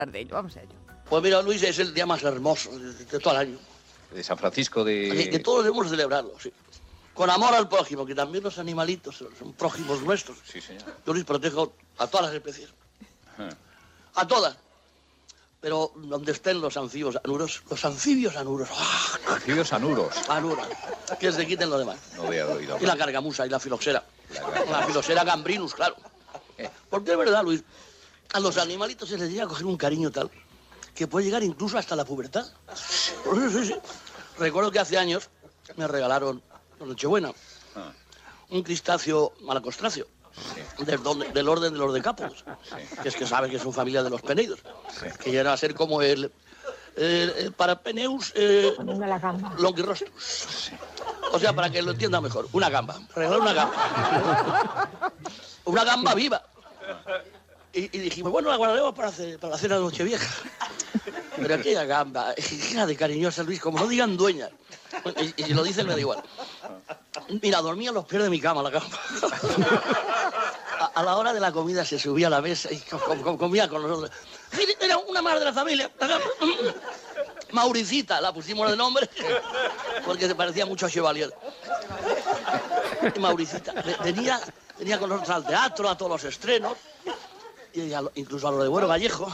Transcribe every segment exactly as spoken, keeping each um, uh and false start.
de ello, vamos a ello. Pues mira, Luis, es el día más hermoso de, de todo el año. De San Francisco de... De, de todos debemos celebrarlo, sí. Con amor al prójimo, que también los animalitos son prójimos nuestros. Sí, señor. Yo les protejo a todas las especies. A todas. Pero donde estén los anfibios anuros, los anfibios anuros. ¡Ah! Anfibios anuros. Anuros. Que se quiten lo demás. No había oído. Y la cargamusa y la filoxera. La, la filoxera gambrinus, claro. Porque es verdad, Luis, a los animalitos se les llega a coger un cariño tal que puede llegar incluso hasta la pubertad. Sí, sí, sí. Recuerdo que hace años me regalaron, por Nochebuena, ah. un crustáceo malacostracio. Sí. Del, del orden de los decápodos, sí. Que es que sabe que son familia de los peneidos, sí. Que llega a ser como el, el, el Parapeneus eh, longirostrus, sí. O sea, para que lo entienda mejor, una gamba, regalar una gamba, una gamba viva. Y, y dijimos, bueno, la guardaremos para, hacer, para la cena de Nochevieja. Pero aquella gamba, hija de cariñosa, Luis, como no digan dueña. Y, y si lo dicen me da igual. Mira, dormía en los pies de mi cama la gamba. A, a la hora de la comida se subía a la mesa y com, com, comía con nosotros. Era una madre de la familia. Mauricita, la pusimos de nombre porque se parecía mucho a Chevalier. Mauricita. Venía, venía con nosotros al teatro, a todos los estrenos, y a, incluso a lo de Bueno Vallejo.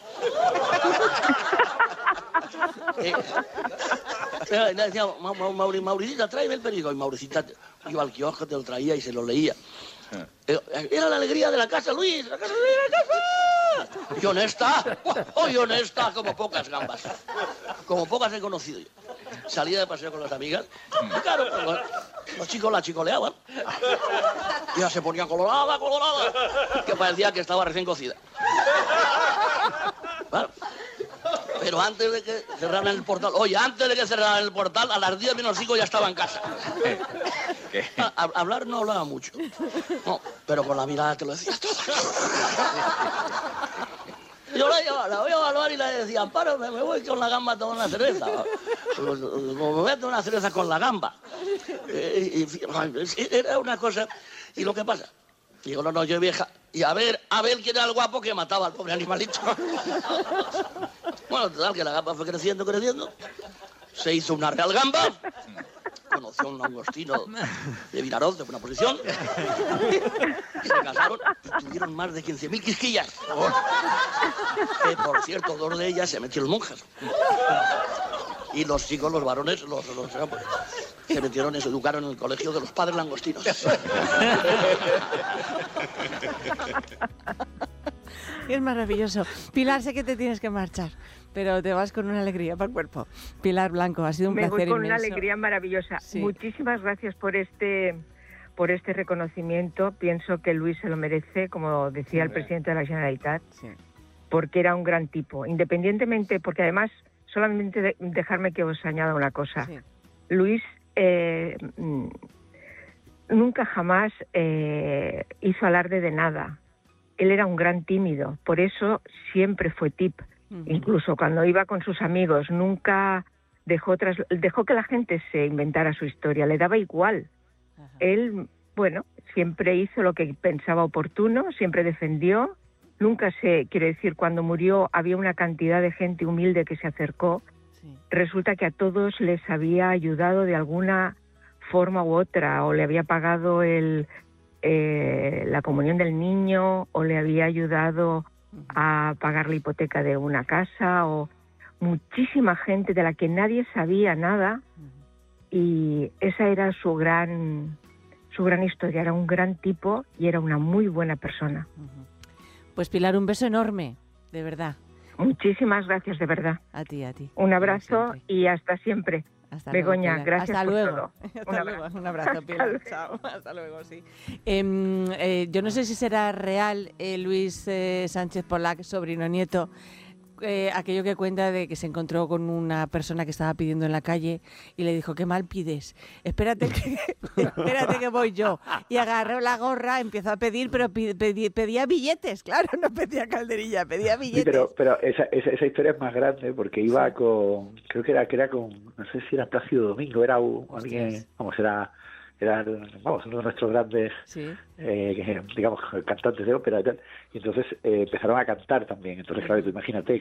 eh, decía, Mauri, Mauricita, tráeme el periódico. Y Mauricita iba al kiosco, te lo traía y se lo leía. Eh, era la alegría de la casa, Luis, la casa, la casa. Y honesta, oh, y honesta, como pocas gambas. Como pocas he conocido yo. Salía de paseo con las amigas. Y claro, los, los chicos la chicoleaban. Y ya se ponía colorada, colorada. Que parecía que estaba recién cocida. Claro. Pero antes de que cerraran el portal, oye, antes de que cerraran el portal, a las diez menos cinco ya estaba en casa. ¿Qué? A, a, hablar no hablaba mucho. No, pero con la mirada te lo decía todo. Yo la, llevaba, la voy a evaluar y le decía, Amparo, me, me voy con la gamba a tomar una cerveza. Me voy a tomar una cerveza con la gamba. Eh, y, y, era una cosa. ¿Y lo que pasa? Digo, no, no, yo vieja. Y a ver, a ver quién era el guapo que mataba al pobre animalito. Bueno, total, que la gamba fue creciendo, creciendo. Se hizo una real gamba. Conoció a un langostino de Vinaroz, de buena posición. Se casaron y tuvieron más de quince mil quisquillas. Que, por cierto, dos de ellas se metieron monjas. Y los chicos, los varones, los, los, se metieron y se educaron en el colegio de los padres langostinos. Es maravilloso. Pilar, sé que te tienes que marchar, pero te vas con una alegría para el cuerpo. Pilar Blanco, ha sido un Me placer voy con inmenso. Una alegría maravillosa. Sí. Muchísimas gracias por este, por este reconocimiento. Pienso que Luis se lo merece, como decía sí, el presidente de la Generalitat, sí. Porque era un gran tipo. Independientemente, porque además, solamente de, dejarme que os añada una cosa. Sí. Luis eh, nunca jamás eh, hizo alarde de nada. Él era un gran tímido, por eso siempre fue tip. Uh-huh. Incluso cuando iba con sus amigos, nunca dejó, tras, dejó que la gente se inventara su historia, le daba igual. Uh-huh. Él, bueno, siempre hizo lo que pensaba oportuno, siempre defendió. Nunca se, quiero decir, cuando murió había una cantidad de gente humilde que se acercó. Sí. Resulta que a todos les había ayudado de alguna forma u otra, o le había pagado el... Eh, la comunión del niño, o le había ayudado a pagar la hipoteca de una casa, o muchísima gente de la que nadie sabía nada, y esa era su gran su gran historia. Era un gran tipo y era una muy buena persona. Pues Pilar, un beso enorme, de verdad. Muchísimas gracias, de verdad. A ti, a ti. Un abrazo y hasta siempre. Hasta Begoña, luego, gracias Hasta por luego. todo. Hasta un luego. Abrazo. Un abrazo, Pilar. Hasta Chao. Hasta luego, sí. Eh, eh, yo no sé si será real eh, Luis eh, Sánchez Polac, sobrino nieto, eh, aquello que cuenta de que se encontró con una persona que estaba pidiendo en la calle y le dijo, qué mal pides, espérate que, espérate que voy yo. Y agarró la gorra, empezó a pedir, pero pedía, pedía billetes, claro, no pedía calderilla, pedía billetes. Sí, pero, pero esa, esa, esa historia es más grande porque iba sí. con, creo que era, que era con, no sé si era Plácido Domingo, era un, alguien, vamos, era... Era, vamos, uno de nuestros grandes, sí. eh, digamos, cantantes de ópera y tal, y entonces eh, empezaron a cantar también. Entonces, claro, tú imagínate